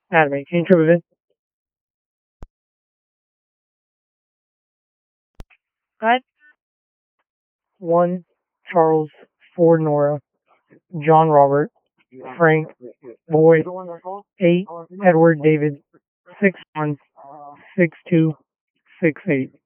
Anime. Intro event. 1. Charles. 4. Nora. John Robert. Frank. Boy. 8. Edward David. 6 1. 6 2. 6 8.